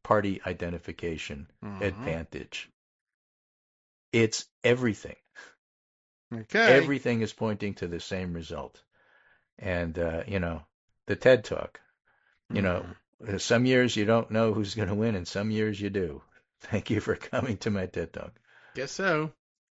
party identification Mm-hmm. advantage. It's everything. Okay. Everything is pointing to the same result. And, the TED Talk, some years you don't know who's going to win, and some years you do. Thank you for coming to my TED Talk. Guess so.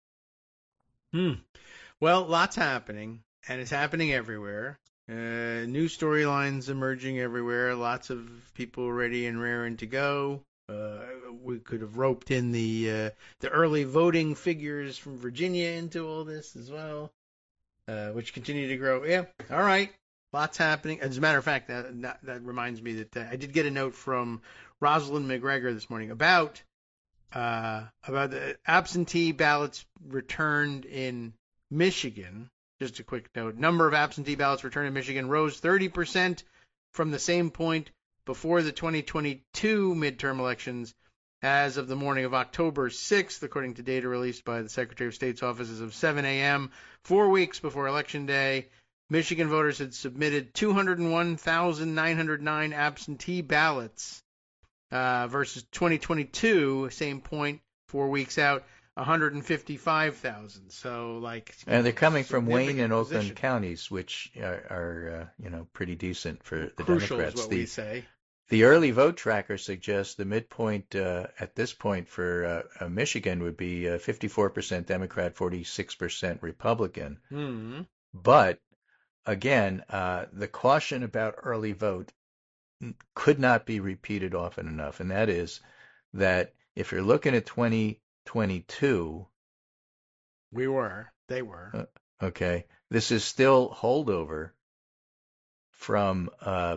Well, lots happening, and it's happening everywhere. New storylines emerging everywhere. Lots of people ready and raring to go. We could have roped in the early voting figures from Virginia into all this as well, which continue to grow. Yeah, all right, lots happening. As a matter of fact, that reminds me that I did get a note from Rosalind McGregor this morning about the absentee ballots returned in Michigan. Just a quick note. Number of absentee ballots returned in Michigan rose 30% from the same point before the 2022 midterm elections as of the morning of October 6th, according to data released by the Secretary of State's offices of 7 a.m., 4 weeks before Election Day. Michigan voters had submitted 201,909 absentee ballots versus 2022, same point, 4 weeks out, 155,000. So, and they're coming from Wayne and position. Oakland counties, which are pretty decent for the Crucial Democrats. Is what we say. The early vote tracker suggests the midpoint at this point for Michigan would be 54% Democrat, 46% Republican. Mm-hmm. But again, the caution about early vote could not be repeated often enough, and that is that if you're looking at 2022, they were. Okay, this is still holdover from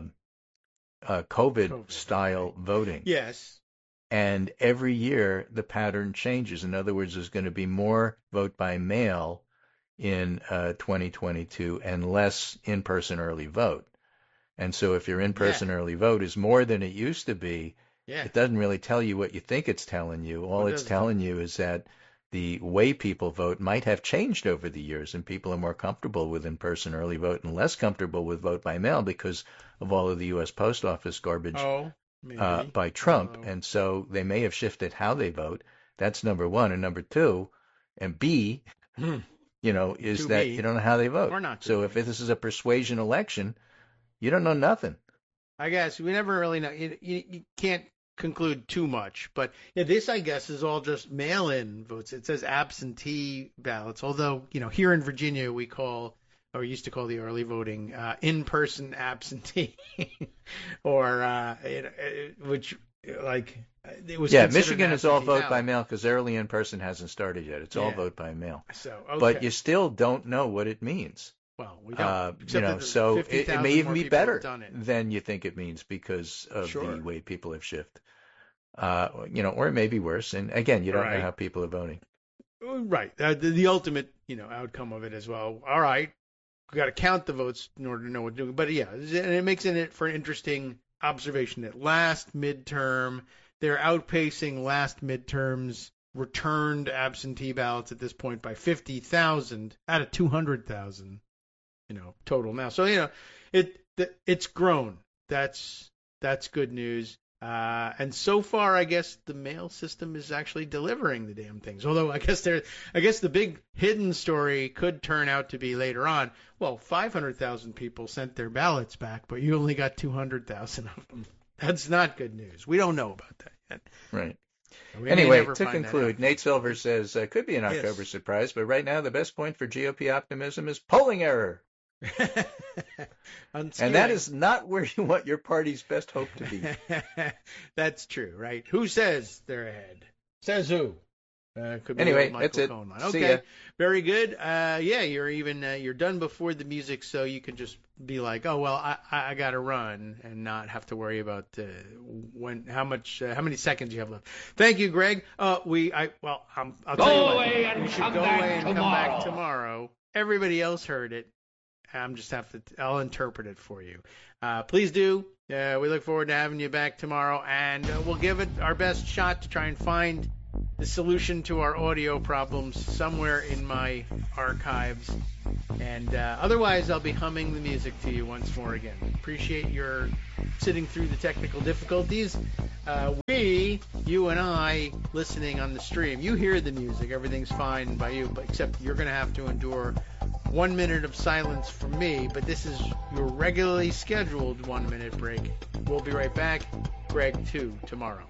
COVID-style voting. Yes. And every year the pattern changes. In other words, there's going to be more vote by mail in 2022 and less in-person early vote. And so if your in-person early vote is more than it used to be, it doesn't really tell you what you think it's telling you. All it's telling you is that the way people vote might have changed over the years, and people are more comfortable with in-person early vote and less comfortable with vote by mail because of all of the U.S. Post Office garbage by Trump. And so they may have shifted how they vote. That's number one. And number two, and B, is that you don't know how they vote. So if this is a persuasion election, you don't know nothing. I guess we never really know. You can't conclude too much, but this, I guess, is all just mail-in votes. It says absentee ballots, although here in Virginia we used to call the early voting in-person absentee, or which it was. Yeah, Michigan is all vote by mail because early in-person hasn't started yet. It's all vote by mail. So, okay. But you still don't know what it means. Well, we don't. So it may even be better than you think it means because of the way people have shifted. Or it may be worse. And again, you don't know how people are voting. Right. The ultimate, outcome of it as well. All right. We got to count the votes in order to know what to do. But yeah, and it makes it for an interesting observation that last midterm, they're outpacing last midterm's returned absentee ballots at this point by 50,000 out of 200,000. Total now. So, it's grown. That's good news. And so far, I guess the mail system is actually delivering the damn things. Although I guess the big hidden story could turn out to be later on. Well, 500,000 people sent their ballots back, but you only got 200,000 of them. That's not good news. We don't know about that yet. Right. Anyway, to conclude, Nate Silver says could be an October surprise, but right now the best point for GOP optimism is polling error. And that is not where you want your party's best hope to be. That's true, right? Who says they're ahead? Says who? Could be anyway, that's it. Okay, very good. You're done before the music, so you can just be like, oh well, I got to run and not have to worry about how many seconds you have left. Thank you, Greg. I'll tell you what. You should go away and come back tomorrow. Everybody else heard it. I'll interpret it for you. Please do. We look forward to having you back tomorrow, and we'll give it our best shot to try and find the solution to our audio problems somewhere in my archives. And otherwise, I'll be humming the music to you once more again. Appreciate your sitting through the technical difficulties. You and I, listening on the stream, you hear the music, everything's fine by you, but except you're going to have to endure 1 minute of silence from me, but this is your regularly scheduled 1 minute break. We'll be right back. Greg 2 tomorrow.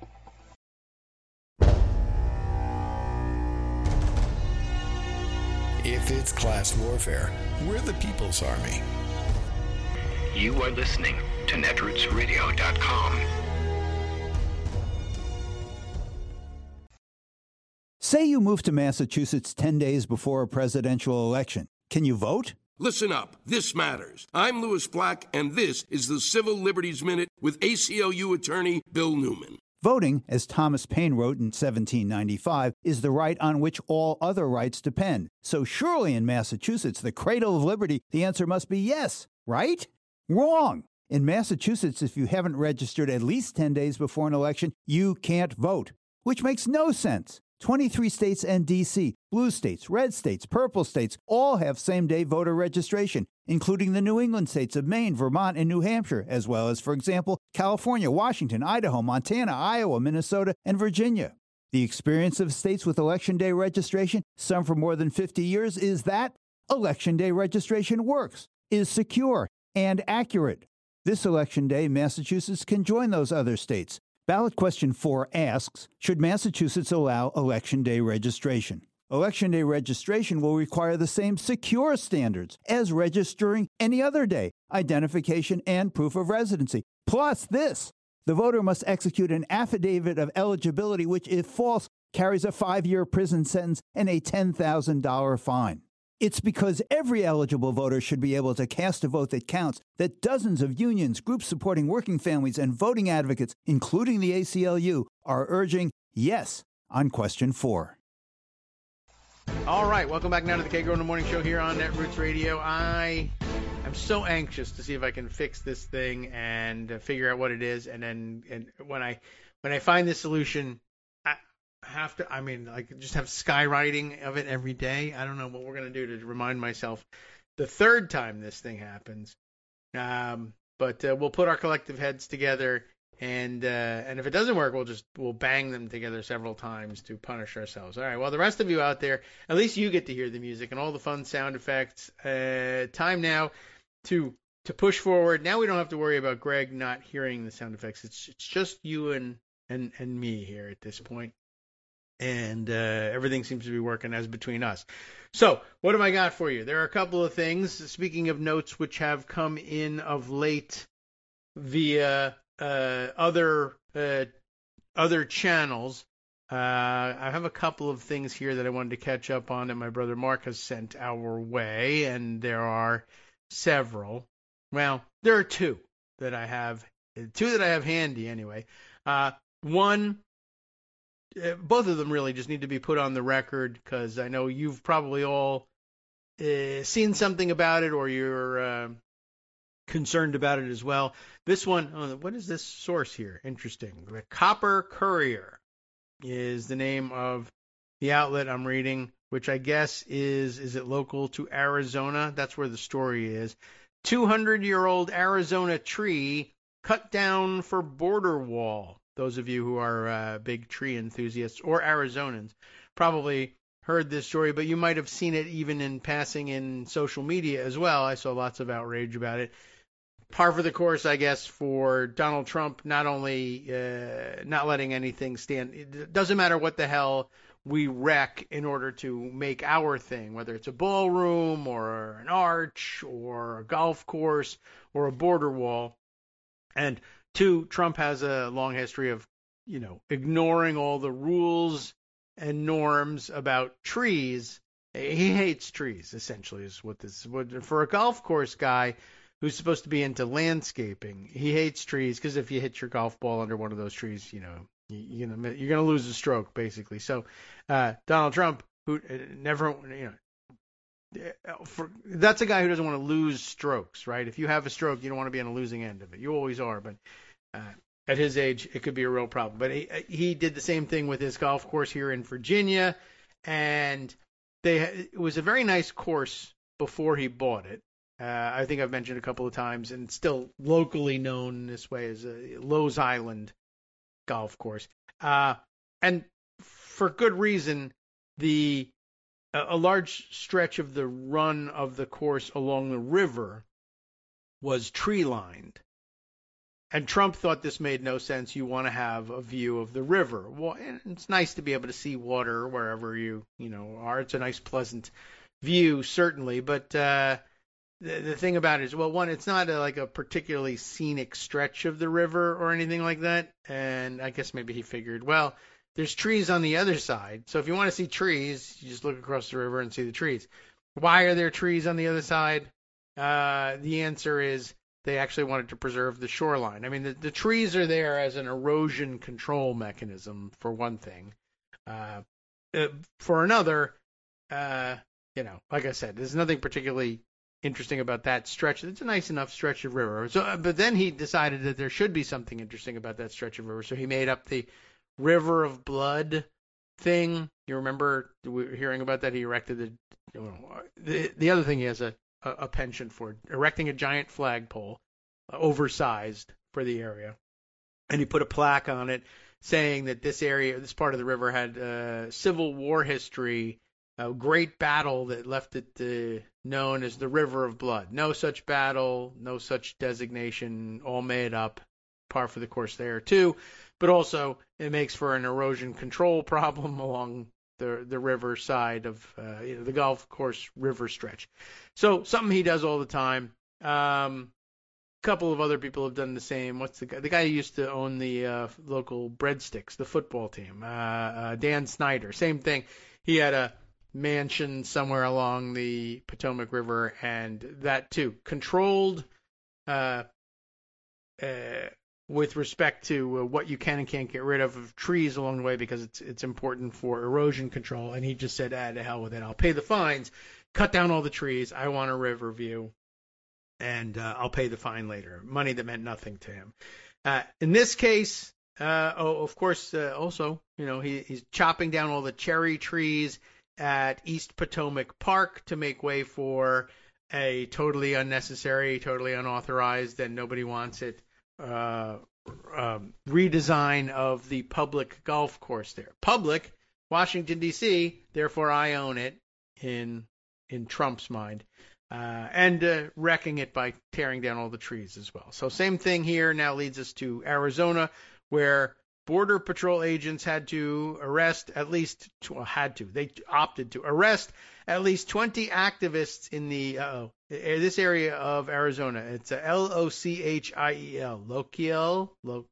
If it's class warfare, we're the People's Army. You are listening to netrootsradio.com. Say you move to Massachusetts 10 days before a presidential election. Can you vote? Listen up. This matters. I'm Lewis Black, and this is the Civil Liberties Minute with ACLU attorney Bill Newman. Voting, as Thomas Paine wrote in 1795, is the right on which all other rights depend. So surely in Massachusetts, the cradle of liberty, the answer must be yes, right? Wrong. In Massachusetts, if you haven't registered at least 10 days before an election, you can't vote, which makes no sense. 23 states and D.C., blue states, red states, purple states, all have same-day voter registration, including the New England states of Maine, Vermont, and New Hampshire, as well as, for example, California, Washington, Idaho, Montana, Iowa, Minnesota, and Virginia. The experience of states with Election Day registration, some for more than 50 years, is that Election Day registration works, is secure, and accurate. This Election Day, Massachusetts can join those other states. Ballot question 4 asks, should Massachusetts allow Election Day registration? Election Day registration will require the same secure standards as registering any other day, identification and proof of residency. Plus this, the voter must execute an affidavit of eligibility, which, if false, carries a 5-year prison sentence and a $10,000 fine. It's because every eligible voter should be able to cast a vote that counts that dozens of unions, groups supporting working families, and voting advocates, including the ACLU, are urging yes on question 4. All right, welcome back now to the K-Grow in the Morning Show here on Netroots Radio. I am so anxious to see if I can fix this thing and figure out what it is, and then when I find the solution, just have skywriting of it every day. I don't know what we're going to do to remind myself the third time this thing happens. But we'll put our collective heads together, and if it doesn't work, we'll bang them together several times to punish ourselves. All right, well, the rest of you out there, at least you get to hear the music and all the fun sound effects. Time now to push forward. Now we don't have to worry about Greg not hearing the sound effects. It's just you and me here at this point. And everything seems to be working as between us. So, what have I got for you? There are a couple of things, speaking of notes which have come in of late via other channels. I have a couple of things here that I wanted to catch up on that my brother Mark has sent our way, and there are several. Well, there are two that I have handy anyway. One, both of them really just need to be put on the record because I know you've probably all seen something about it, or you're concerned about it as well. This one, what is this source here? Interesting. The Copper Courier is the name of the outlet I'm reading, which I guess is it local to Arizona? That's where the story is. 200-year-old Arizona tree cut down for border wall. Those of you who are big tree enthusiasts or Arizonans probably heard this story, but you might have seen it even in passing in social media as well. I saw lots of outrage about it. Par for the course, I guess, for Donald Trump, not only not letting anything stand. It doesn't matter what the hell we wreck in order to make our thing, whether it's a ballroom or an arch or a golf course or a border wall. And two, Trump has a long history of, ignoring all the rules and norms about trees. He hates trees, essentially, is what this is. For a golf course guy who's supposed to be into landscaping, he hates trees because if you hit your golf ball under one of those trees, you're gonna lose a stroke, basically. So Donald Trump, who never, that's a guy who doesn't want to lose strokes, right? If you have a stroke, you don't want to be on the losing end of it. You always are, but at his age, it could be a real problem. But he did the same thing with his golf course here in Virginia, and it was a very nice course before he bought it. I think I've mentioned a couple of times, and it's still locally known this way as Lowe's Island. golf course. And for good reason, a large stretch of the run of the course along the river was tree lined. And Trump thought this made no sense. You want to have a view of the river. Well, it's nice to be able to see water wherever you are. It's a nice, pleasant view, certainly. But the thing about it is, well, one, it's not like a particularly scenic stretch of the river or anything like that. And I guess maybe he figured, well, there's trees on the other side. So if you want to see trees, you just look across the river and see the trees. Why are there trees on the other side? The answer is they actually wanted to preserve the shoreline. I mean, the trees are there as an erosion control mechanism, for one thing. For another, like I said, there's nothing particularly interesting about that stretch. It's a nice enough stretch of river. So, but then he decided that there should be something interesting about that stretch of river. So he made up the River of Blood thing. You remember hearing about that? He erected the other thing he has a penchant for, erecting a giant flagpole, oversized for the area. And he put a plaque on it saying that this part of the river had Civil War history, a great battle that left it known as the River of Blood. No such battle, no such designation, all made up, par for the course there too. But also it makes for an erosion control problem along the river side of the golf course river stretch. So something he does all the time. Couple of other people have done the same. What's the guy who used to own the local breadsticks, the football team? Dan Snyder. Same thing. He had a mansion somewhere along the Potomac River, and that too controlled with respect to what you can and can't get rid of trees along the way, because it's important for erosion control. And he just said, to hell with it. I'll pay the fines, cut down all the trees. I want a river view, and I'll pay the fine later. Money that meant nothing to him. In this case, of course, also, he's chopping down all the cherry trees at East Potomac Park to make way for a totally unnecessary, totally unauthorized, and nobody wants it, redesign of the public golf course there. Public, Washington, D.C., therefore I own it in Trump's mind. And wrecking it by tearing down all the trees as well. So same thing here now leads us to Arizona, where Border Patrol agents had to arrest they opted to arrest at least 20 activists in this area of Arizona. It's a Lochiel.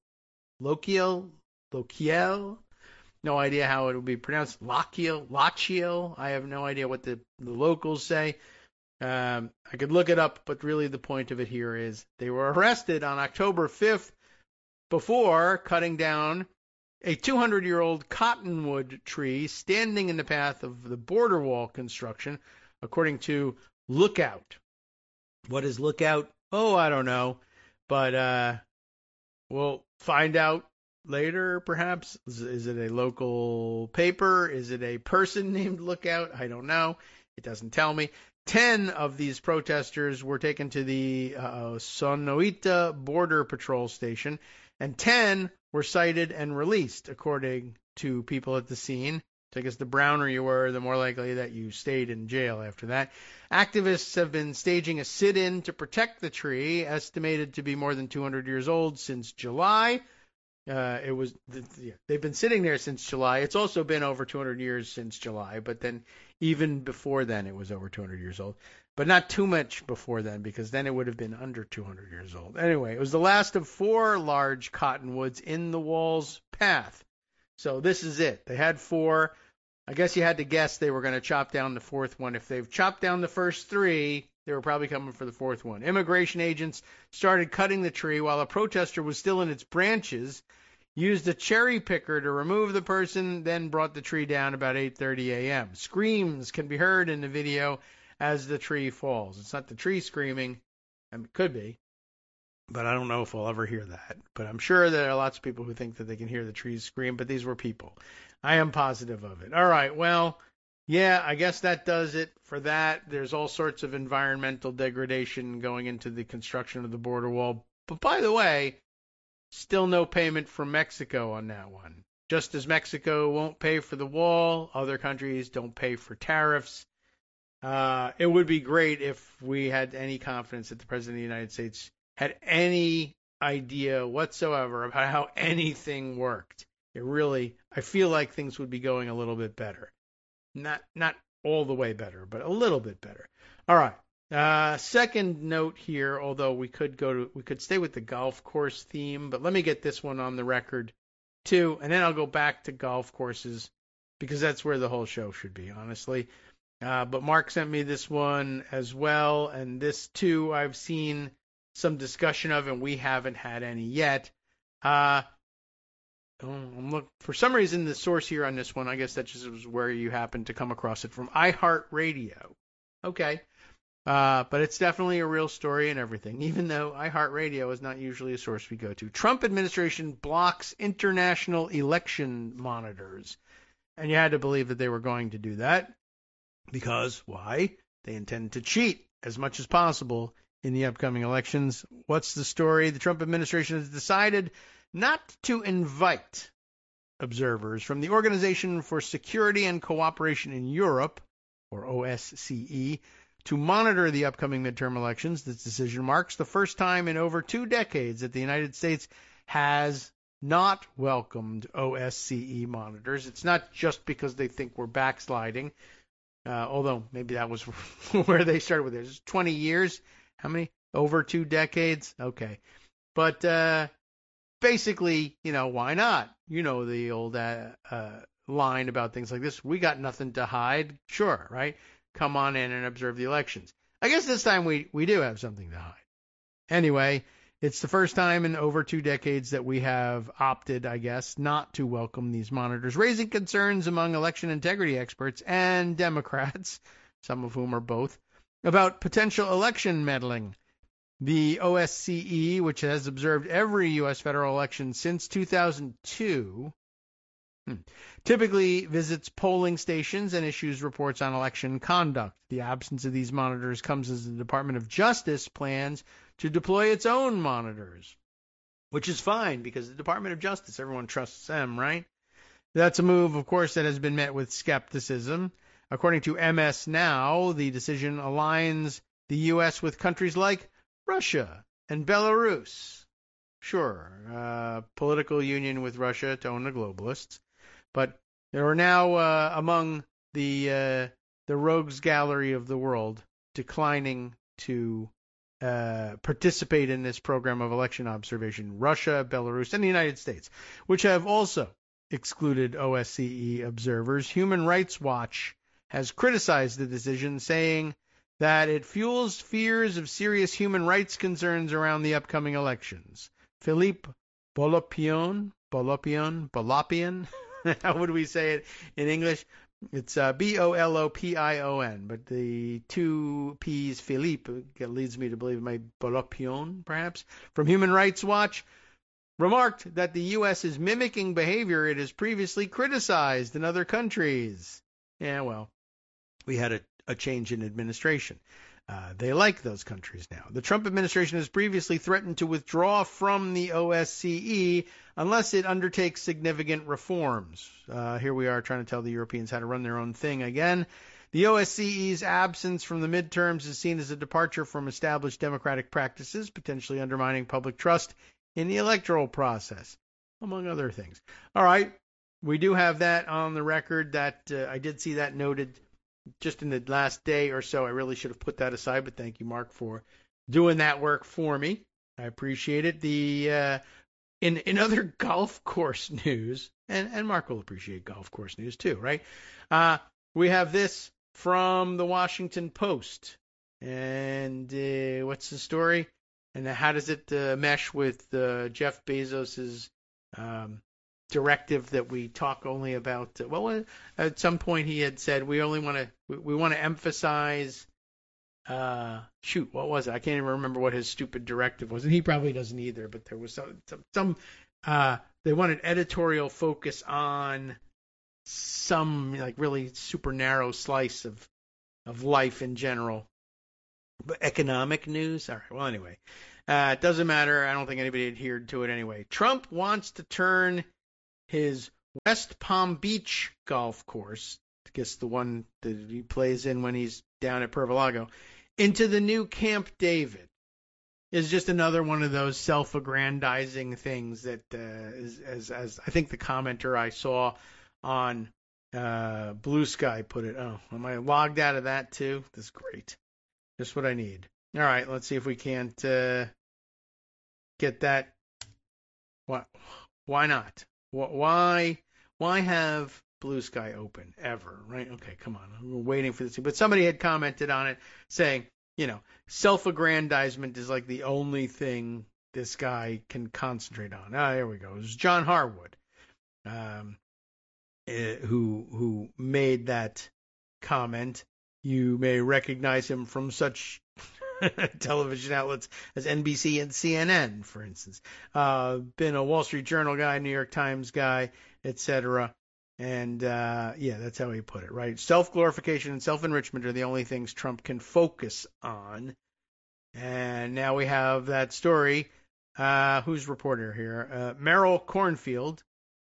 Lochiel. No idea how it would be pronounced. Lochiel. I have no idea what the locals say. I could look it up, but really the point of it here is they were arrested on October 5th before cutting down a 200-year-old cottonwood tree standing in the path of the border wall construction, according to Lookout. What is Lookout? Oh, I don't know, but we'll find out later, perhaps. Is it a local paper? Is it a person named Lookout? I don't know. It doesn't tell me. 10 of these protesters were taken to the Sonoita Border Patrol Station, and 10 were cited and released, according to people at the scene. So I guess the browner you were, the more likely that you stayed in jail after that. Activists have been staging a sit-in to protect the tree, estimated to be more than 200 years old, since July. They've been sitting there since July. It's also been over 200 years since July, but then even before then it was over 200 years old. But not too much before then, because then it would have been under 200 years old. Anyway, it was the last of 4 large cottonwoods in the wall's path. So this is it. They had 4. I guess you had to guess they were going to chop down the 4th one. If they've chopped down the first 3, they were probably coming for the 4th one. Immigration agents started cutting the tree while a protester was still in its branches, used a cherry picker to remove the person, then brought the tree down about 8:30 a.m. Screams can be heard in the video as the tree falls. It's not the tree screaming. I mean, it could be, but I don't know if we'll ever hear that. But I'm sure there are lots of people who think that they can hear the trees scream, but these were people. I am positive of it. All right, well, yeah, I guess that does it for that. There's all sorts of environmental degradation going into the construction of the border wall. But by the way, Still no payment from Mexico on that one. Just as Mexico won't pay for the wall, other countries don't pay for tariffs. It would be great if we had any confidence that the President of the United States had any idea whatsoever about how anything worked. I feel like things would be going a little bit better. Not all the way better, but a little bit better. All right. Second note here, although we could stay with the golf course theme, but let me get this one on the record too, and then I'll go back to golf courses because that's where the whole show should be, honestly. But Mark sent me this one as well, and this too I've seen some discussion of, and we haven't had any yet. For some reason, the source here on this one, I guess that just was where you happened to come across it from, iHeartRadio. Okay. But it's definitely a real story and everything, even though iHeartRadio is not usually a source we go to. Trump administration blocks international election monitors. And you had to believe that they were going to do that because, why? They intend to cheat as much as possible in the upcoming elections. What's the story? The Trump administration has decided not to invite observers from the Organization for Security and Cooperation in Europe, or OSCE, to monitor the upcoming midterm elections. This decision marks the first time in over 2 decades that the United States has not welcomed OSCE monitors. It's not just because they think we're backsliding, although maybe that was where they started with it. It's 20 years. How many? Over 2 decades? Okay. But basically, why not? The old line about things like this. We got nothing to hide. Sure, right? Come on in and observe the elections. I guess this time we do have something to hide. Anyway, it's the first time in over 2 decades that we have opted, I guess, not to welcome these monitors, raising concerns among election integrity experts and Democrats, some of whom are both, about potential election meddling. The OSCE, which has observed every U.S. federal election since 2002, typically visits polling stations and issues reports on election conduct. The absence of these monitors comes as the Department of Justice plans to deploy its own monitors, which is fine because the Department of Justice, everyone trusts them, right? That's a move, of course, that has been met with skepticism. According to MS Now, the decision aligns the U.S. with countries like Russia and Belarus. Sure, political union with Russia to own the globalists. But they are now among the rogues gallery of the world, declining to participate in this program of election observation. Russia, Belarus, and the United States, which have also excluded OSCE observers. Human Rights Watch has criticized the decision, saying that it fuels fears of serious human rights concerns around the upcoming elections. Philippe Bolopian, how would we say it in English? It's Bolopion, but the 2 P's, Philippe, leads me to believe it might be Bolopion, perhaps, from Human Rights Watch, remarked that the U.S. is mimicking behavior it has previously criticized in other countries. Yeah, well, we had a change in administration. They like those countries now. The Trump administration has previously threatened to withdraw from the OSCE unless it undertakes significant reforms. Here we are trying to tell the Europeans how to run their own thing again. The OSCE's absence from the midterms is seen as a departure from established democratic practices, potentially undermining public trust in the electoral process, among other things. All right, we do have that on the record. That I did see that noted just in the last day or so. I really should have put that aside, but thank you, Mark, for doing that work for me. I appreciate it. The in other golf course news, and Mark will appreciate golf course news too, right? We have this from the Washington Post. And what's the story? And how does it mesh with Jeff Bezos's directive that we talk only about? Well, at some point he had said we want to emphasize. What was it? I can't even remember what his stupid directive was, and he probably doesn't either. But there was some they wanted editorial focus on some like really super narrow slice of life in general. But economic news. All right. Well, anyway, It doesn't matter. I don't think anybody adhered to it anyway. Trump wants to turn his West Palm Beach golf course, I guess the one that he plays in when he's down at Pervalago, into the new Camp David. Is just another one of those self-aggrandizing things that, as I think the commenter I saw on Blue Sky put it. Oh, am I logged out of that too? That's great. Just what I need. All right, let's see if we can't get that. What? Why not? Why have Blue Sky open ever? Right? Okay, come on. We're waiting for this. But somebody had commented on it saying, self-aggrandizement is like the only thing this guy can concentrate on. There we go. It was John Harwood who made that comment. You may recognize him from such television outlets as NBC and CNN, for instance. Been a Wall Street Journal guy, New York Times guy, etc. And, that's how he put it, right? Self-glorification and self-enrichment are the only things Trump can focus on. And now we have that story. Who's reporter here? Merrill Cornfield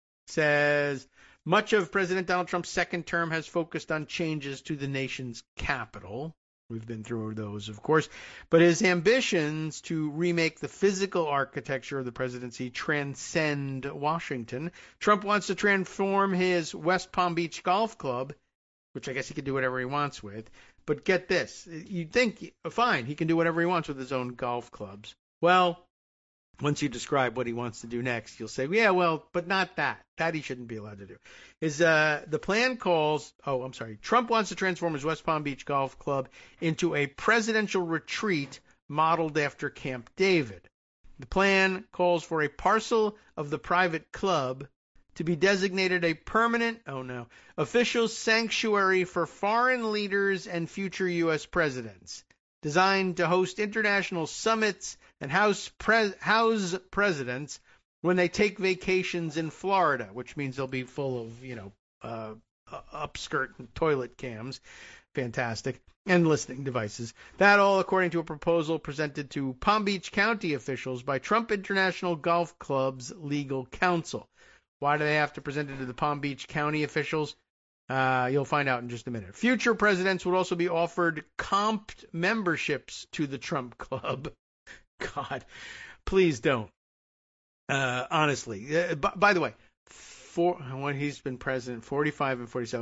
says, much of President Donald Trump's second term has focused on changes to the nation's capital. We've been through those, of course. But his ambitions to remake the physical architecture of the presidency transcend Washington. Trump wants to transform his West Palm Beach Golf Club, which I guess he can do whatever he wants with. But get this. You'd think, fine, he can do whatever he wants with his own golf clubs. Well, once you describe what he wants to do next, you'll say, yeah, well, but not that. That he shouldn't be allowed to do. The plan calls, Trump wants to transform his West Palm Beach Golf Club into a presidential retreat modeled after Camp David. The plan calls for a parcel of the private club to be designated a permanent, official sanctuary for foreign leaders and future U.S. presidents, designed to host international summits and house presidents when they take vacations in Florida, which means they'll be full of, upskirt and toilet cams. Fantastic. And listening devices. That all according to a proposal presented to Palm Beach County officials by Trump International Golf Club's legal counsel. Why do they have to present it to the Palm Beach County officials? You'll find out in just a minute. Future presidents would also be offered comped memberships to the Trump Club. God, please don't. Honestly. By the way, when he's been president, 45 and 47,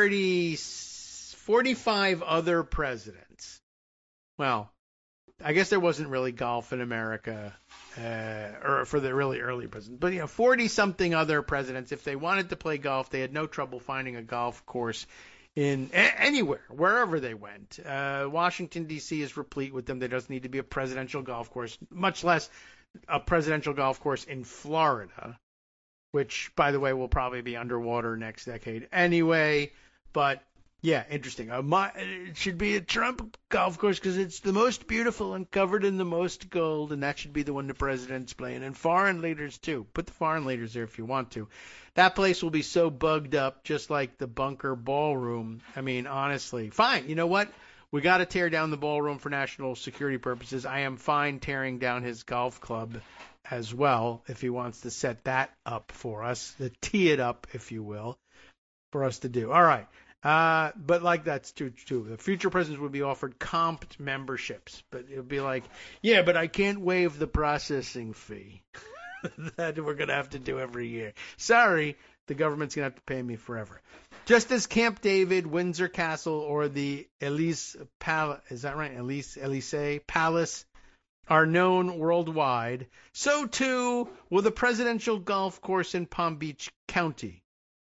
45 other presidents. Well, I guess there wasn't really golf in America, or for the really early presidents. But, 40-something other presidents, if they wanted to play golf, they had no trouble finding a golf course in anywhere, wherever they went. Washington, D.C. is replete with them. There doesn't need to be a presidential golf course, much less a presidential golf course in Florida, which, by the way, will probably be underwater next decade anyway. But, yeah, interesting. It should be a Trump golf course because it's the most beautiful and covered in the most gold, and that should be the one the president's playing. And foreign leaders, too. Put the foreign leaders there if you want to. That place will be so bugged up, just like the Bunker Ballroom. I mean, honestly. Fine, you know what? We got to tear down the ballroom for national security purposes. I am fine tearing down his golf club as well if he wants to set that up for us, to tee it up, if you will, for us to do. All right. But like that's true. The future presidents would be offered comped memberships, but it would be like, yeah, but I can't waive the processing fee that we're going to have to do every year. Sorry, the government's going to have to pay me forever. Just as Camp David, Windsor Castle, or the Elysee Palace, is that right? Elysee Palace are known worldwide, so too will the presidential golf course in Palm Beach County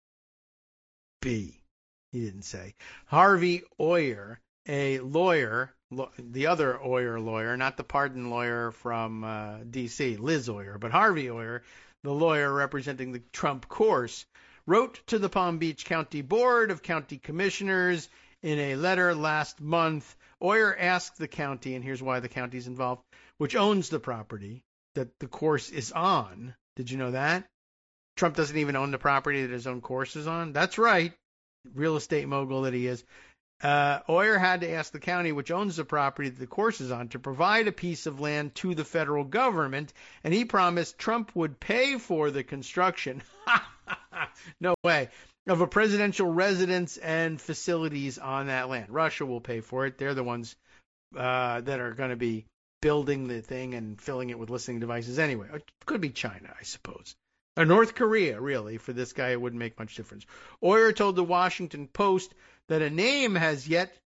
be. He didn't say. Harvey Oyer, a lawyer, the other Oyer lawyer, not the pardon lawyer from D.C., Liz Oyer, but Harvey Oyer, the lawyer representing the Trump course, wrote to the Palm Beach County Board of County Commissioners in a letter last month. Oyer asked the county, and here's why the county's involved, which owns the property that the course is on. Did you know that? Trump doesn't even own the property that his own course is on. That's right. Real estate mogul that he is. Oyer had to ask the county, which owns the property that the course is on, to provide a piece of land to the federal government, and he promised Trump would pay for the construction. No way. Of a presidential residence and facilities on that land. Russia will pay for it. They're the ones that are going to be building the thing and filling it with listening devices anyway. It could be China, I suppose. Or North Korea, really. For this guy, it wouldn't make much difference. Oyer told the Washington Post that a name has yet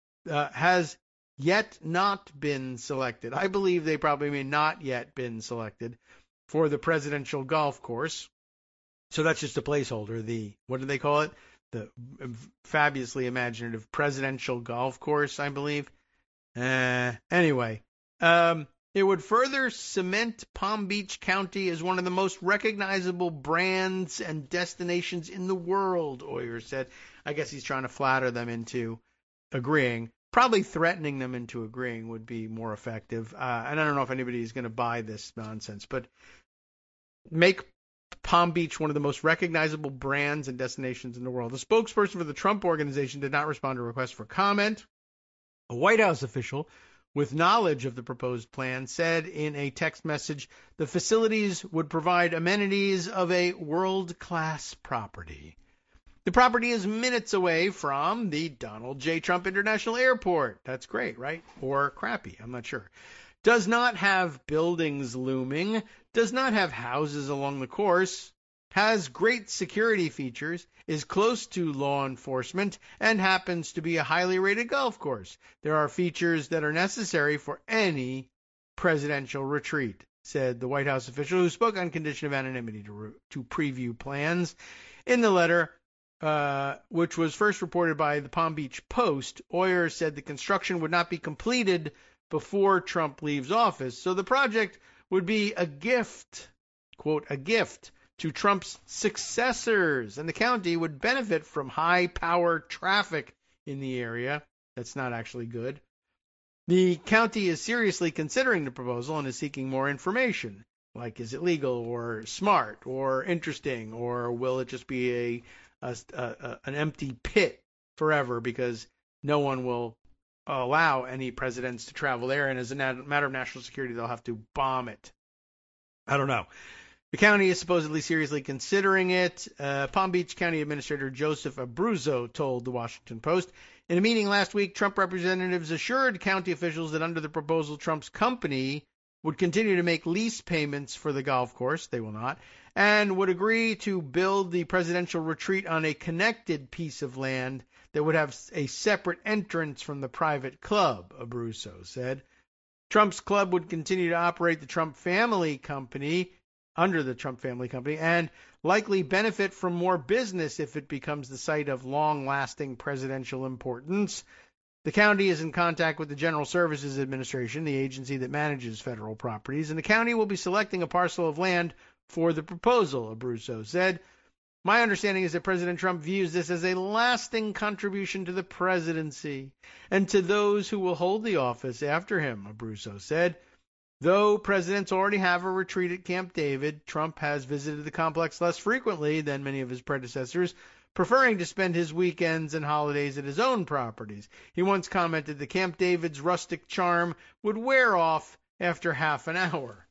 not been selected. I believe they probably mean not yet been selected for the presidential golf course. So that's just a placeholder. What do they call it? The fabulously imaginative presidential golf course, I believe. Anyway, it would further cement Palm Beach County as one of the most recognizable brands and destinations in the world, Oyer said. I guess he's trying to flatter them into agreeing. Probably threatening them into agreeing would be more effective. And I don't know if anybody's going to buy this nonsense, but make Palm Beach one of the most recognizable brands and destinations in the world. The spokesperson for the Trump Organization did not respond to a request for comment. A White House official with knowledge of the proposed plan said in a text message the facilities would provide amenities of a world-class property. The property is minutes away from the Donald J. Trump International Airport. That's great, right? Or crappy, I'm not sure. Does not have buildings looming, does not have houses along the course, has great security features, is close to law enforcement, and happens to be a highly rated golf course. There are features that are necessary for any presidential retreat, said the White House official who spoke on condition of anonymity to preview plans. In the letter, which was first reported by the Palm Beach Post, Oyer said the construction would not be completed before Trump leaves office, so the project would be a gift, quote, a gift to Trump's successors, and the county would benefit from high-power traffic in the area. That's not actually good. The county is seriously considering the proposal and is seeking more information, like is it legal or smart or interesting, or will it just be an empty pit forever because no one will allow any presidents to travel there, and as a matter of national security, they'll have to bomb it. I don't know. The county is supposedly seriously considering it. Palm Beach County Administrator Joseph Abruzzo told the Washington Post. In a meeting last week, Trump representatives assured county officials that under the proposal, Trump's company would continue to make lease payments for the golf course. They will not. And would agree to build the presidential retreat on a connected piece of land that would have a separate entrance from the private club, Abruzzo said. Trump's club would continue to operate the Trump Family Company, under the Trump Family Company, and likely benefit from more business if it becomes the site of long-lasting presidential importance. The county is in contact with the General Services Administration, the agency that manages federal properties, and the county will be selecting a parcel of land for the proposal, Abruzzo said. My understanding is that President Trump views this as a lasting contribution to the presidency and to those who will hold the office after him, Abruzzo said. Though presidents already have a retreat at Camp David, Trump has visited the complex less frequently than many of his predecessors, preferring to spend his weekends and holidays at his own properties. He once commented that Camp David's rustic charm would wear off after half an hour.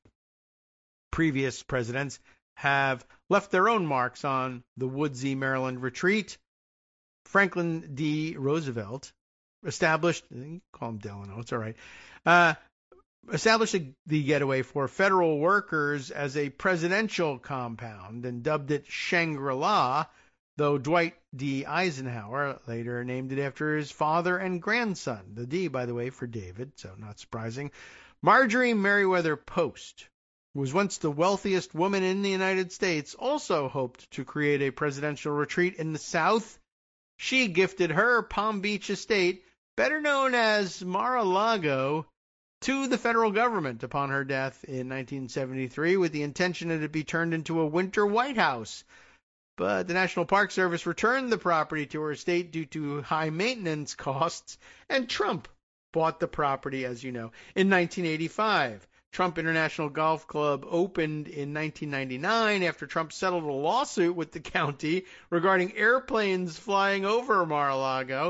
Previous presidents have left their own marks on the woodsy Maryland retreat. Franklin D. Roosevelt established, you call him Delano, it's all right, established the getaway for federal workers as a presidential compound and dubbed it Shangri-La, though Dwight D. Eisenhower later named it after his father and grandson. The D, by the way, for David, so not surprising. Marjorie Merriweather Post, who was once the wealthiest woman in the United States, also hoped to create a presidential retreat in the South. She gifted her Palm Beach estate, better known as Mar-a-Lago, to the federal government upon her death in 1973 with the intention that it be turned into a winter White House. But the National Park Service returned the property to her estate due to high maintenance costs, and Trump bought the property, as you know, in 1985. Trump International Golf Club opened in 1999 after Trump settled a lawsuit with the county regarding airplanes flying over Mar-a-Lago.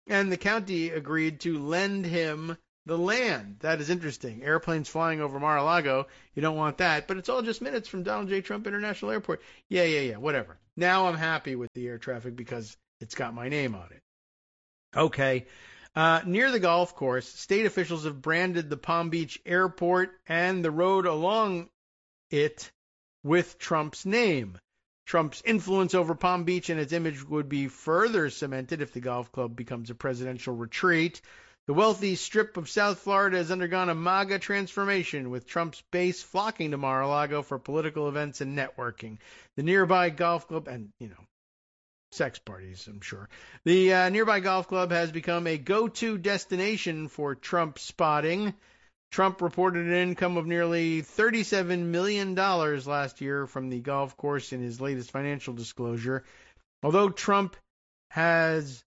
and the county agreed to lend him the land. That is interesting. Airplanes flying over Mar-a-Lago, you don't want that, but it's all just minutes from Donald J. Trump International Airport. Yeah, whatever. Now I'm happy with the air traffic because it's got my name on it. Okay. Near the golf course, state officials have branded the Palm Beach airport and the road along it with Trump's name. Trump's influence over Palm Beach and its image would be further cemented if the golf club becomes a presidential retreat. The wealthy strip of South Florida has undergone a MAGA transformation, with Trump's base flocking to Mar-a-Lago for political events and networking. The nearby golf club, and, sex parties, I'm sure. The nearby golf club has become a go-to destination for Trump spotting. Trump reported an income of nearly $37 million last year from the golf course in his latest financial disclosure. Although Trump had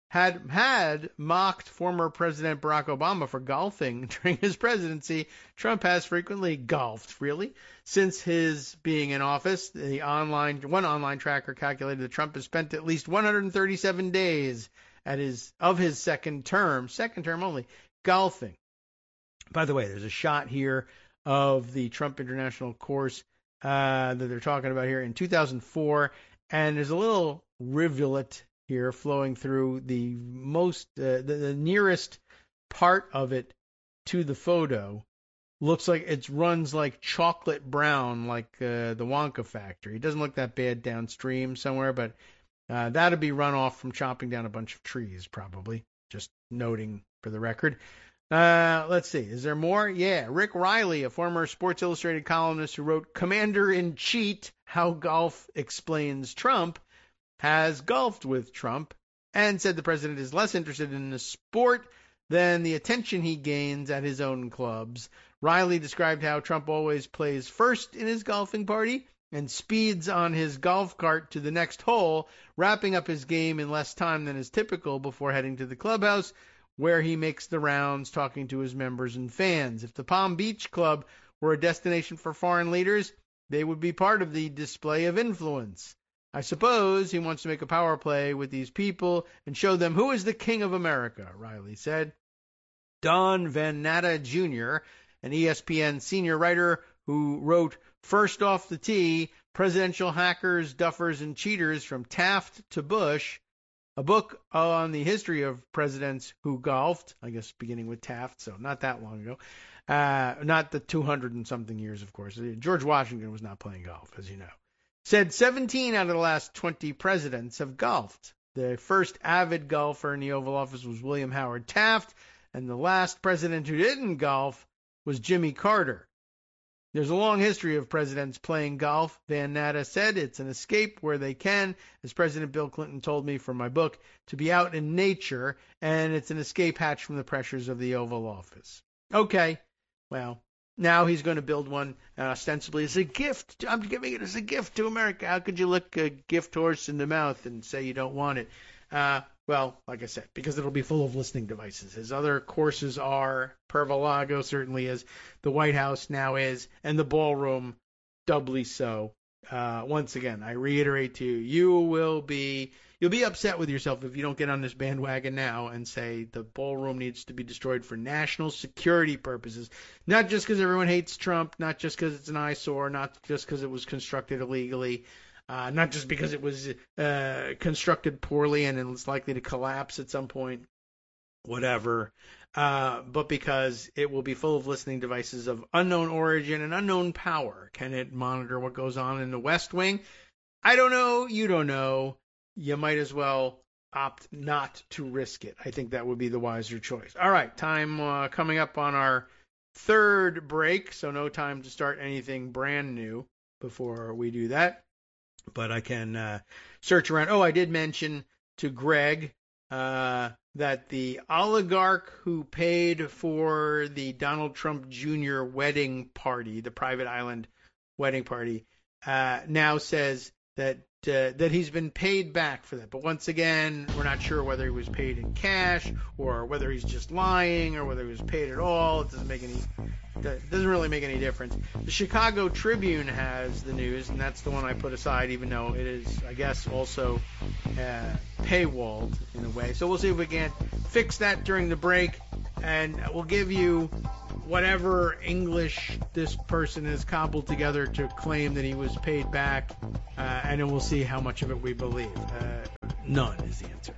mocked former President Barack Obama for golfing during his presidency, Trump has frequently golfed, really. Since his being in office, one online tracker calculated that Trump has spent at least 137 days of his second term only, golfing. By the way, there's a shot here of the Trump International course that they're talking about here in 2004, and there's a little rivulet here flowing through the nearest part of it to the photo. Looks like it runs like chocolate brown, like the Wonka factory. It doesn't look that bad downstream somewhere, but that'll be runoff from chopping down a bunch of trees, probably. Just noting for the record. Let's see. Is there more? Yeah. Rick Riley, a former Sports Illustrated columnist who wrote Commander-in-Cheat, How Golf Explains Trump, has golfed with Trump and said the president is less interested in the sport than the attention he gains at his own clubs. Riley described how Trump always plays first in his golfing party and speeds on his golf cart to the next hole, wrapping up his game in less time than is typical before heading to the clubhouse, where he makes the rounds talking to his members and fans. If the Palm Beach Club were a destination for foreign leaders, they would be part of the display of influence. I suppose he wants to make a power play with these people and show them who is the king of America, Riley said. Don Van Natta Jr., an ESPN senior writer who wrote First Off the Tee, Presidential Hackers, Duffers, and Cheaters from Taft to Bush, a book on the history of presidents who golfed, I guess beginning with Taft, so not that long ago. Not the 200 and something years, of course. George Washington was not playing golf, as you know. Said 17 out of the last 20 presidents have golfed. The first avid golfer in the Oval Office was William Howard Taft, and the last president who didn't golf was Jimmy Carter. There's a long history of presidents playing golf, Van Natta said. It's an escape where they can, as President Bill Clinton told me for my book, to be out in nature, and it's an escape hatch from the pressures of the Oval Office. Okay, well, now he's going to build one ostensibly as a gift. I'm giving it as a gift to America. How could you look a gift horse in the mouth and say you don't want it? Well, like I said, because it'll be full of listening devices. His other courses are, Mar-a-Lago certainly is, the White House now is, and the ballroom doubly so. Once again, I reiterate to you, you'll be upset with yourself if you don't get on this bandwagon now and say the ballroom needs to be destroyed for national security purposes. Not just because everyone hates Trump, not just because it's an eyesore, not just because it was constructed illegally, not just because it was constructed poorly and it's likely to collapse at some point, whatever, but because it will be full of listening devices of unknown origin and unknown power. Can it monitor what goes on in the West Wing? I don't know. You don't know. You might as well opt not to risk it. I think that would be the wiser choice. All right, time coming up on our third break, so no time to start anything brand new before we do that. But I can search around. Oh, I did mention to Greg that the oligarch who paid for the Donald Trump Jr. wedding party, the private island wedding party, now says that that he's been paid back for that. But once again, we're not sure whether he was paid in cash or whether he's just lying or whether he was paid at all. It doesn't really make any difference. The Chicago Tribune has the news, and that's the one I put aside, even though it is, I guess, also paywalled in a way. So we'll see if we can fix that during the break, and we'll give you whatever English this person has cobbled together to claim that he was paid back, and then we'll see how much of it we believe. None is the answer.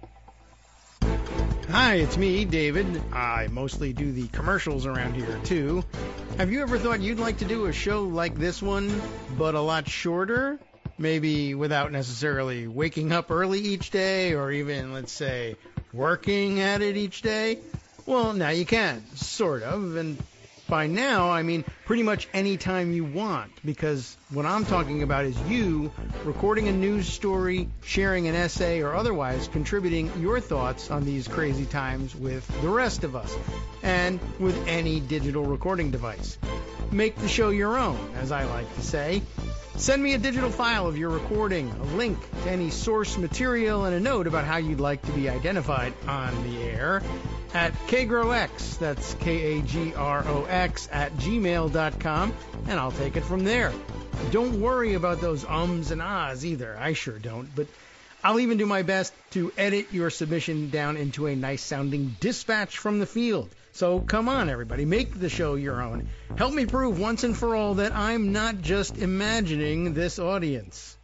Hi, it's me, David. I mostly do the commercials around here, too. Have you ever thought you'd like to do a show like this one, but a lot shorter? Maybe without necessarily waking up early each day, or even, let's say, working at it each day? Well, now you can, sort of, and by now, I mean pretty much any time you want, because what I'm talking about is you recording a news story, sharing an essay, or otherwise contributing your thoughts on these crazy times with the rest of us, and with any digital recording device. Make the show your own, as I like to say. Send me a digital file of your recording, a link to any source material, and a note about how you'd like to be identified on the air at KGROX, that's KAGROX, @gmail.com, and I'll take it from there. Don't worry about those ums and ahs either. I sure don't, but I'll even do my best to edit your submission down into a nice-sounding dispatch from the field. So come on, everybody, make the show your own. Help me prove once and for all that I'm not just imagining this audience.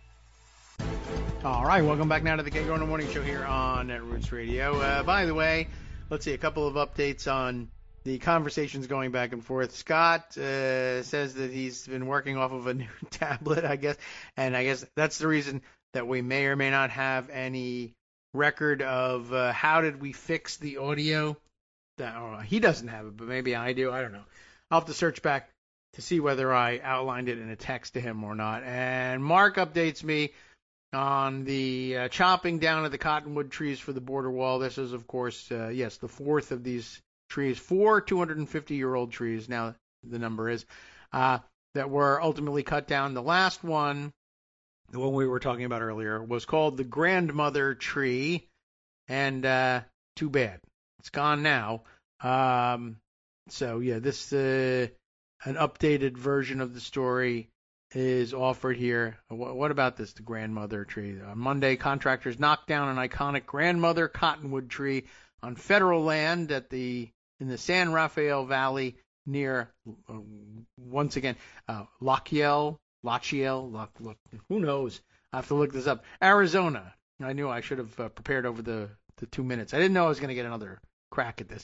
All right, welcome back now to the K-Grow in the Morning Show here on Netroots Radio. By the way, let's see, a couple of updates on the conversations going back and forth. Scott says that he's been working off of a new tablet, I guess, and I guess that's the reason that we may or may not have any record of how did we fix the audio. He doesn't have it, but maybe I do. I don't know. I'll have to search back to see whether I outlined it in a text to him or not. And Mark updates me on the chopping down of the cottonwood trees for the border wall. This is, of course, the fourth of these trees, 4 250-year-old trees, now the number is, that were ultimately cut down. The last one, the one we were talking about earlier, was called the grandmother tree, and too bad. It's gone now. This an updated version of the story is offered here. What about this, the grandmother tree? On Monday, contractors knocked down an iconic grandmother cottonwood tree on federal land in the San Rafael Valley near, once again, Lachiel, who knows? I have to look this up. Arizona. I knew I should have prepared over the 2 minutes. I didn't know I was going to get another crack at this.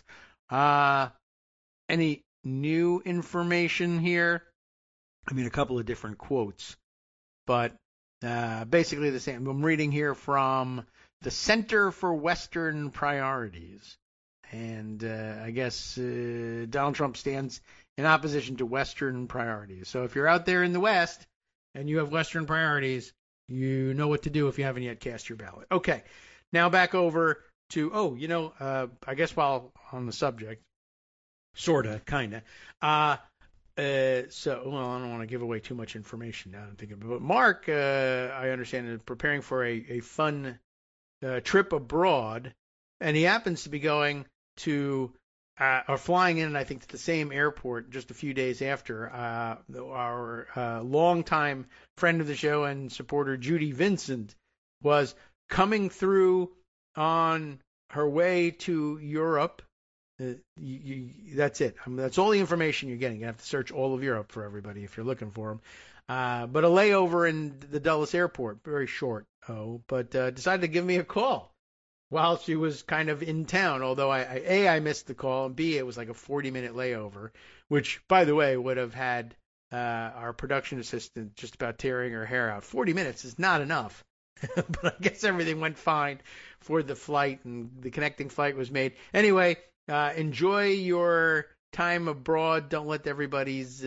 Any new information here? I mean, a couple of different quotes, but basically the same. I'm reading here from the Center for Western Priorities, and I guess Donald Trump stands in opposition to Western priorities. So if you're out there in the West and you have Western priorities, you know what to do if you haven't yet cast your ballot. Okay, now back over to, I guess while on the subject, sorta, kinda, I don't want to give away too much information now. I'm thinking, but Mark, I understand, is preparing for a fun trip abroad, and he happens to be going to, or flying in, I think, to the same airport just a few days after our longtime friend of the show and supporter Judy Vincent was coming through on her way to Europe. That's it. that's all the information you're getting. You have to search all of Europe for everybody if you're looking for them. But a layover in the Dulles airport, very short, but decided to give me a call while she was kind of in town, although I missed the call, and B, it was like a 40-minute layover, which, by the way, would have had our production assistant just about tearing her hair out. 40 minutes is not enough. But I guess everything went fine for the flight, and the connecting flight was made. Anyway, enjoy your time abroad. Don't let everybody's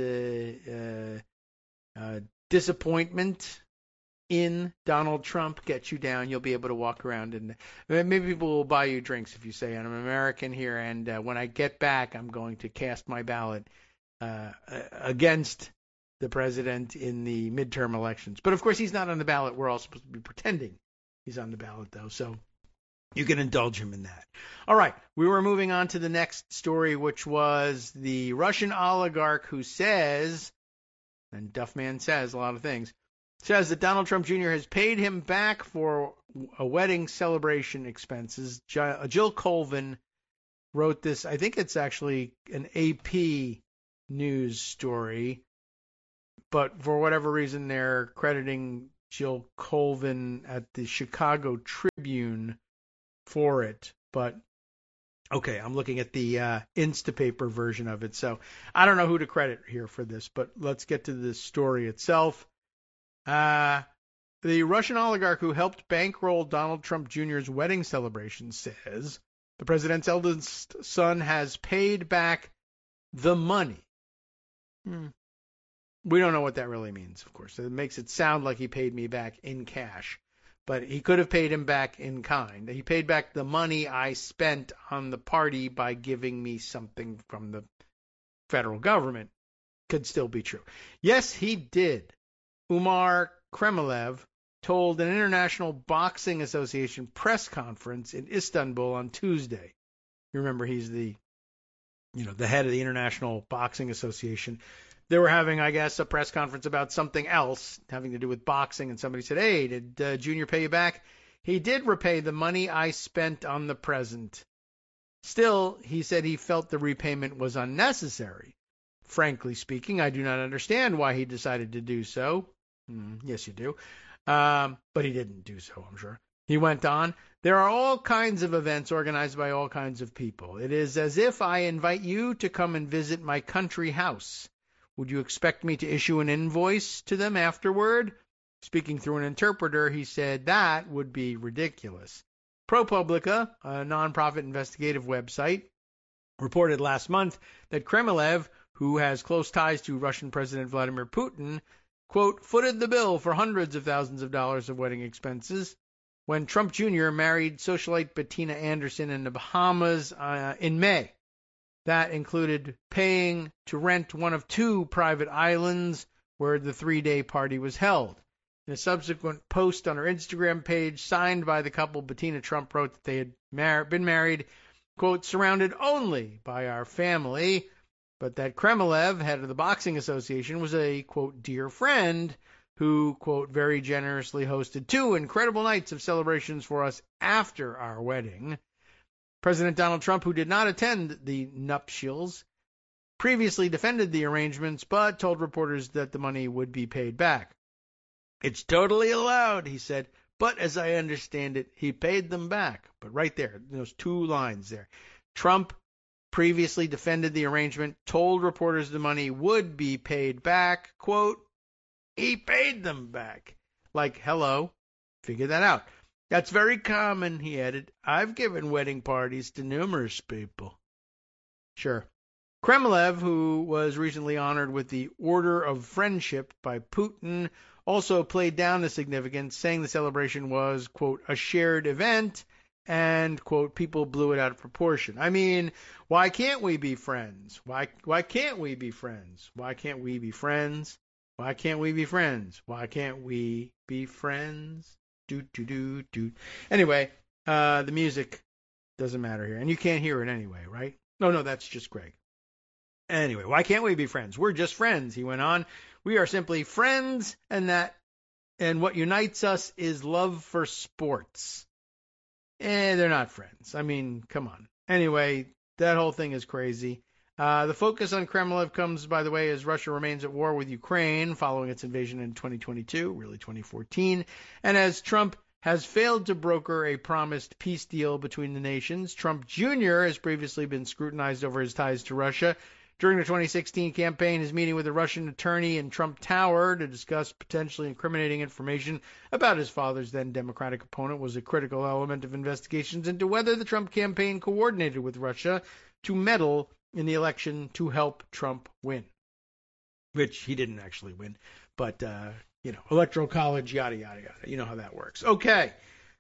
disappointment in Donald Trump get you down. You'll be able to walk around, and maybe people will buy you drinks if you say, I'm American here, and when I get back, I'm going to cast my ballot against the president in the midterm elections. But, of course, he's not on the ballot. We're all supposed to be pretending he's on the ballot, though, so you can indulge him in that. All right, we were moving on to the next story, which was the Russian oligarch who says, and Duffman says a lot of things, says that Donald Trump Jr. has paid him back for a wedding celebration expenses. Jill Colvin wrote this. I think it's actually an AP news story, but for whatever reason they're crediting Jill Colvin at the Chicago Tribune for it. But okay, I'm looking at the Instapaper version of it, so I don't know who to credit here for this, but let's get to the story itself. The Russian oligarch who helped bankroll Donald Trump Jr.'s wedding celebration says the president's eldest son has paid back the money. We don't know what that really means, of course. It makes it sound like he paid me back in cash, but he could have paid him back in kind. He paid back the money I spent on the party by giving me something from the federal government. Could still be true. Yes, he did. Umar Kremlev told an International Boxing Association press conference in Istanbul on Tuesday. You remember he's the head of the International Boxing Association. They were having, I guess, a press conference about something else having to do with boxing, and somebody said, "Hey, did Junior pay you back?" He did repay the money I spent on the present. Still, he said he felt the repayment was unnecessary. Frankly speaking, I do not understand why he decided to do so. Yes, you do. But he didn't do so, I'm sure. He went on, there are all kinds of events organized by all kinds of people. It is as if I invite you to come and visit my country house. Would you expect me to issue an invoice to them afterward? Speaking through an interpreter, he said that would be ridiculous. ProPublica, a nonprofit investigative website, reported last month that Kremlev, who has close ties to Russian President Vladimir Putin, quote, footed the bill for hundreds of thousands of dollars of wedding expenses when Trump Jr. married socialite Bettina Anderson in the Bahamas in May. That included paying to rent one of 2 private islands where the 3-day party was held. In a subsequent post on her Instagram page, signed by the couple, Bettina Trump wrote that they had been married, quote, surrounded only by our family, but that Kremlev, head of the Boxing Association, was a, quote, dear friend who, quote, very generously hosted 2 incredible nights of celebrations for us after our wedding. President Donald Trump, who did not attend the nuptials, previously defended the arrangements, but told reporters that the money would be paid back. It's totally allowed, he said, but as I understand it, he paid them back. But right there, those 2 lines there. Trump previously defended the arrangement, told reporters the money would be paid back. Quote, he paid them back. Like, hello, figure that out. That's very common, he added. I've given wedding parties to numerous people. Sure. Kremlev, who was recently honored with the Order of Friendship by Putin, also played down the significance, saying the celebration was, quote, a shared event, and, quote, people blew it out of proportion. I mean, why can't we be friends? Why can't we be friends? Why can't we be friends? Why can't we be friends? Why can't we be friends? Do. Anyway, the music doesn't matter here. And you can't hear it anyway, right? No, that's just Greg. Anyway, why can't we be friends? We're just friends, he went on. We are simply friends, and what unites us is love for sports. They're not friends. I mean, come on. Anyway, that whole thing is crazy. The focus on Kremlev comes, by the way, as Russia remains at war with Ukraine following its invasion in 2022, really 2014, and as Trump has failed to broker a promised peace deal between the nations. Trump Jr. has previously been scrutinized over his ties to Russia. During the 2016 campaign, his meeting with a Russian attorney in Trump Tower to discuss potentially incriminating information about his father's then Democratic opponent was a critical element of investigations into whether the Trump campaign coordinated with Russia to meddle in the election to help Trump win, which he didn't actually win, but, electoral college, yada, yada, yada. You know how that works. Okay,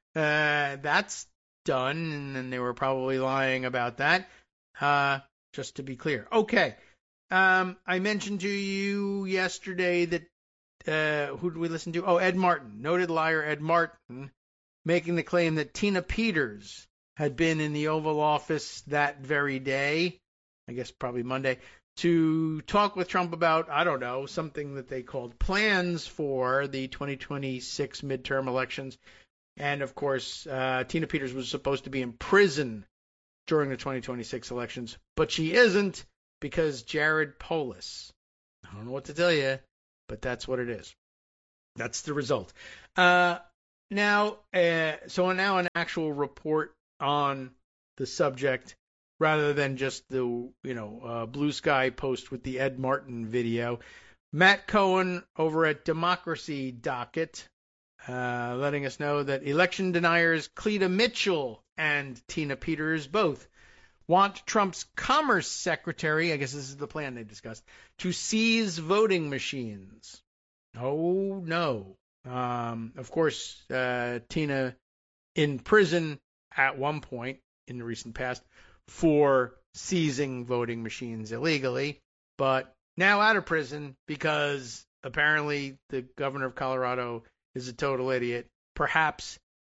that's done, and then they were probably lying about that, just to be clear. Okay, I mentioned to you yesterday that, who did we listen to? Oh, Ed Martin, noted liar Ed Martin, making the claim that Tina Peters had been in the Oval Office that very day, I guess probably Monday, to talk with Trump about, I don't know, something that they called plans for the 2026 midterm elections. And, of course, Tina Peters was supposed to be in prison during the 2026 elections, but she isn't because Jared Polis. I don't know what to tell you, but that's what it is. That's the result. So now an actual report on the subject rather than just the Blue Sky post with the Ed Martin video. Matt Cohen over at Democracy Docket letting us know that election deniers Cleta Mitchell and Tina Peters both want Trump's Commerce Secretary, I guess this is the plan they discussed, to seize voting machines. Oh, no. Of course, Tina in prison at one point in the recent past for seizing voting machines illegally, but now out of prison because apparently the governor of Colorado is a total idiot. Perhaps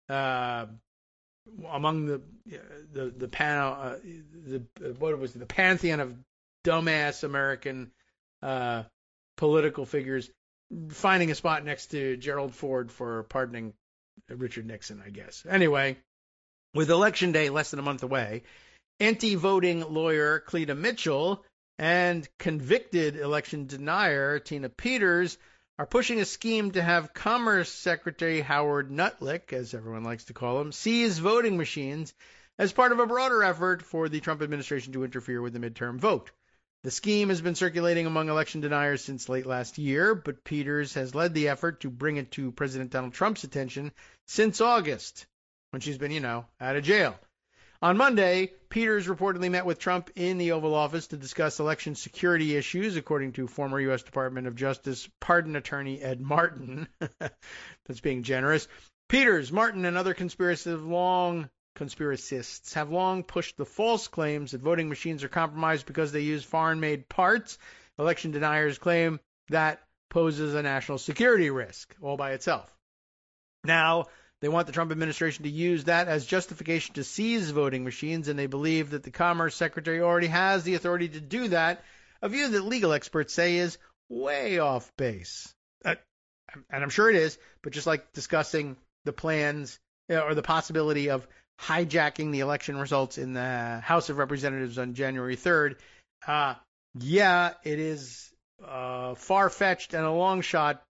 among the panel, the pantheon of dumbass American political figures, finding a spot next to Gerald Ford for pardoning Richard Nixon, I guess. Anyway, with Election Day less than a month away, anti-voting lawyer Cleta Mitchell and convicted election denier Tina Peters are pushing a scheme to have Commerce Secretary Howard Nutlick, as everyone likes to call him, seize voting machines as part of a broader effort for the Trump administration to interfere with the midterm vote. The scheme has been circulating among election deniers since late last year, but Peters has led the effort to bring it to President Donald Trump's attention since August, when she's been, out of jail. On Monday, Peters reportedly met with Trump in the Oval Office to discuss election security issues, according to former U.S. Department of Justice pardon attorney Ed Martin. That's being generous. Peters, Martin, and other conspiracists have long pushed the false claims that voting machines are compromised because they use foreign-made parts. Election deniers claim that poses a national security risk all by itself. Now, they want the Trump administration to use that as justification to seize voting machines, and they believe that the Commerce Secretary already has the authority to do that, a view that legal experts say is way off base. And I'm sure it is, but just like discussing the plans or the possibility of hijacking the election results in the House of Representatives on January 3rd, it is far-fetched and a long shot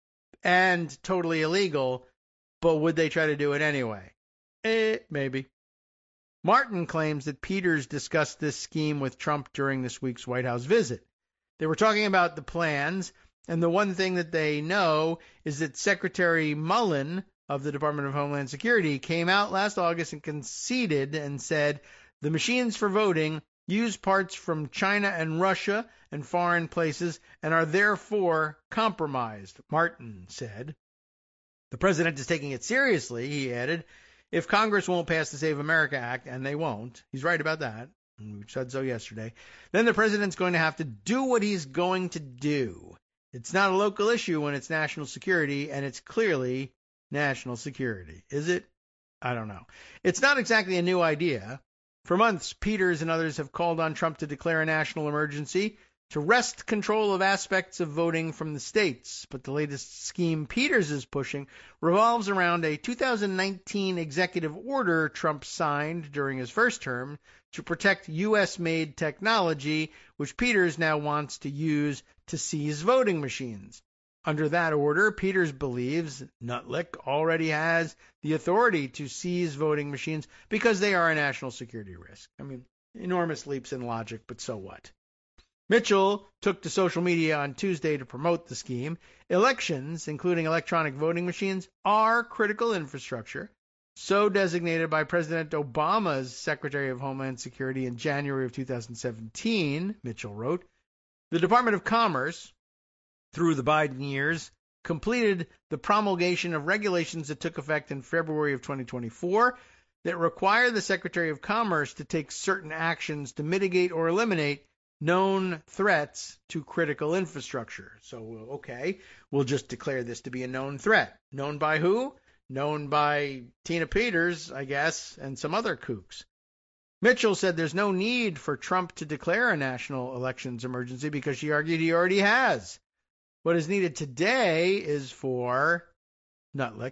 and totally illegal. But would they try to do it anyway? Maybe. Martin claims that Peters discussed this scheme with Trump during this week's White House visit. They were talking about the plans, and the one thing that they know is that Secretary Mullen of the Department of Homeland Security came out last August and conceded and said the machines for voting use parts from China and Russia and foreign places and are therefore compromised, Martin said. The president is taking it seriously, he added. If Congress won't pass the Save America Act, and they won't, he's right about that, and we said so yesterday, then the president's going to have to do what he's going to do. It's not a local issue when it's national security, and it's clearly national security. Is it? I don't know. It's not exactly a new idea. For months, Peters and others have called on Trump to declare a national emergency to wrest control of aspects of voting from the states. But the latest scheme Peters is pushing revolves around a 2019 executive order Trump signed during his first term to protect U.S.-made technology, which Peters now wants to use to seize voting machines. Under that order, Peters believes Nutlick already has the authority to seize voting machines because they are a national security risk. I mean, enormous leaps in logic, but so what? Mitchell took to social media on Tuesday to promote the scheme. Elections, including electronic voting machines, are critical infrastructure, so designated by President Obama's Secretary of Homeland Security in January of 2017, Mitchell wrote. The Department of Commerce, through the Biden years, completed the promulgation of regulations that took effect in February of 2024 that require the Secretary of Commerce to take certain actions to mitigate or eliminate known threats to critical infrastructure. So, okay, we'll just declare this to be a known threat. Known by who? Known by Tina Peters, I guess, and some other kooks. Mitchell said there's no need for Trump to declare a national elections emergency because she argued he already has. What is needed today is for Nutlick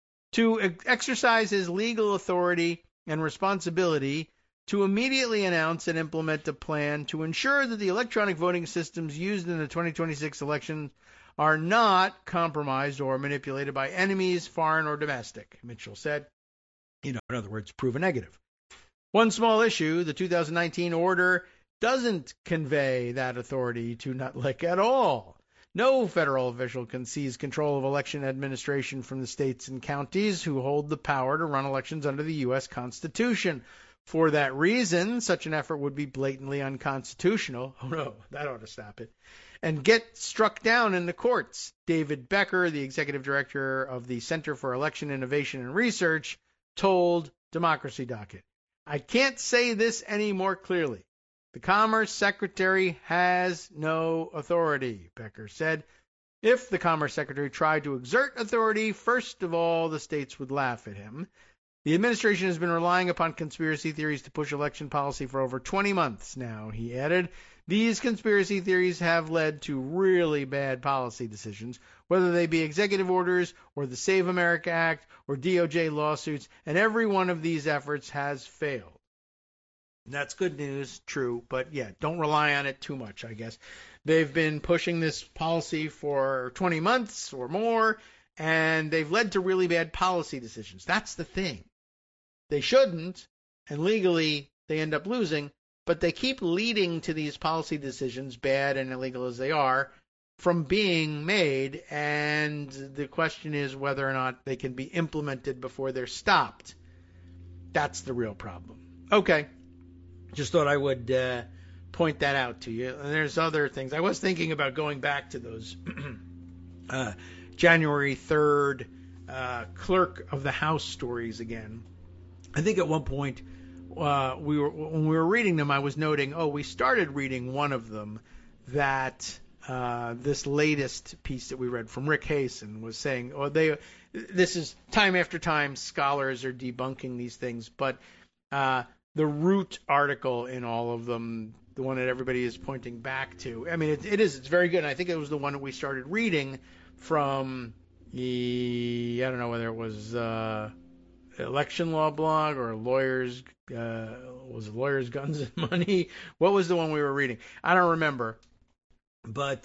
to exercise his legal authority and responsibility to immediately announce and implement a plan to ensure that the electronic voting systems used in the 2026 election are not compromised or manipulated by enemies, foreign or domestic, Mitchell said. In other words, prove a negative. One small issue, the 2019 order doesn't convey that authority to Nutlick at all. No federal official can seize control of election administration from the states and counties who hold the power to run elections under the U.S. Constitution. For that reason, such an effort would be blatantly unconstitutional. Oh no, that ought to stop it. And get struck down in the courts. David Becker, the executive director of the Center for Election Innovation and Research, told Democracy Docket, I can't say this any more clearly. The Commerce Secretary has no authority, Becker said. If the Commerce Secretary tried to exert authority, first of all, the states would laugh at him. The administration has been relying upon conspiracy theories to push election policy for over 20 months now, he added. These conspiracy theories have led to really bad policy decisions, whether they be executive orders or the Save America Act or DOJ lawsuits, and every one of these efforts has failed. That's good news, true, but yeah, don't rely on it too much, I guess. They've been pushing this policy for 20 months or more, and they've led to really bad policy decisions. That's the thing. They shouldn't, and legally they end up losing, but they keep leading to these policy decisions, bad and illegal as they are, from being made, and the question is whether or not they can be implemented before they're stopped. That's the real problem. Okay. Just thought I would point that out to you. And there's other things. I was thinking about going back to those January 3rd clerk of the House stories again. I think at one point when we were reading them, I was noting, we started reading one of them that this latest piece that we read from Rick Hasen was saying, this is time after time scholars are debunking these things, but the root article in all of them, the one that everybody is pointing back to, I mean, it's very good. And I think it was the one that we started reading from I don't know whether it was Election Law Blog or Lawyers, was it Lawyers, Guns, and Money? What was the one we were reading? I don't remember. But,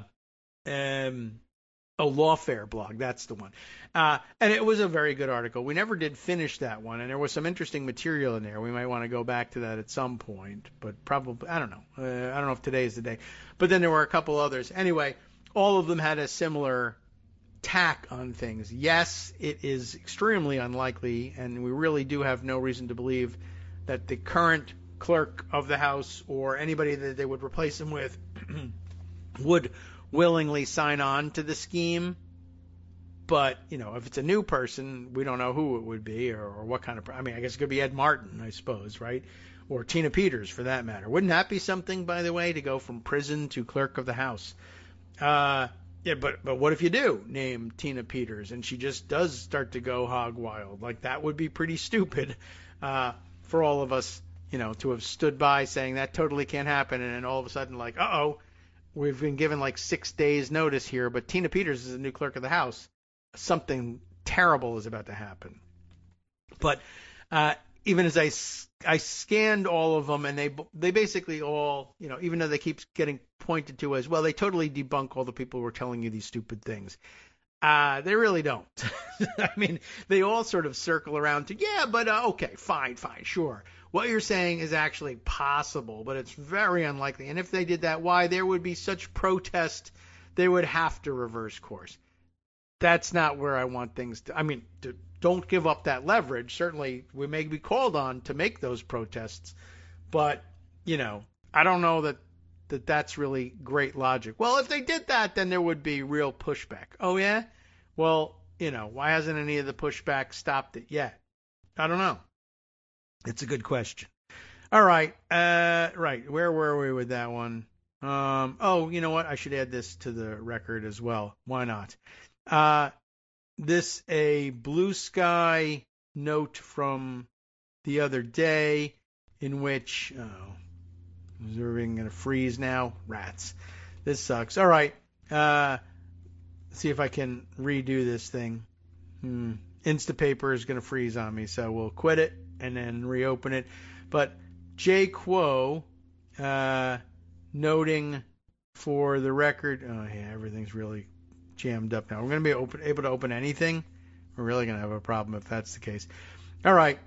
Lawfare blog, that's the one. And it was a very good article. We never did finish that one, and there was some interesting material in there. We might want to go back to that at some point, but probably, I don't know. I don't know if today is the day. But then there were a couple others. Anyway, all of them had a similar tack on things. Yes, it is extremely unlikely, and we really do have no reason to believe that the current clerk of the House or anybody that they would replace him with would willingly sign on to the scheme. But, if it's a new person, we don't know who it would be or what kind of... I mean, I guess it could be Ed Martin, I suppose, right? Or Tina Peters, for that matter. Wouldn't that be something, by the way, to go from prison to clerk of the House? Yeah, but what if you do name Tina Peters and she just does start to go hog wild? Like, that would be pretty stupid for all of us, to have stood by saying that totally can't happen, and then all of a sudden, like, we've been given like 6 days notice here, but Tina Peters is the new clerk of the House. Something terrible is about to happen. But even as I scanned all of them, and they basically all, even though they keep getting pointed to as, well, they totally debunk all the people who are telling you these stupid things. They really don't. I mean, they all sort of circle around to, okay, fine, sure. What you're saying is actually possible, but it's very unlikely. And if they did that, why? There would be such protest, they would have to reverse course. That's not where I want things to... I mean, don't give up that leverage. Certainly, we may be called on to make those protests, but, I don't know that that's really great logic. Well, if they did that, then there would be real pushback. Oh, yeah? Well, why hasn't any of the pushback stopped it yet? I don't know. It's a good question. All right. Right. Where were we with that one? Oh, you know what? I should add this to the record as well. Why not? This a Blue Sky note from the other day in which, is everything going to freeze now? Rats. This sucks. All right. See if I can redo this thing. Instapaper is going to freeze on me, so we'll quit it and then reopen it. But Jay Quo, noting for the record, oh yeah, everything's really jammed up now. We're going to be able to open anything. We're really going to have a problem if that's the case. All right.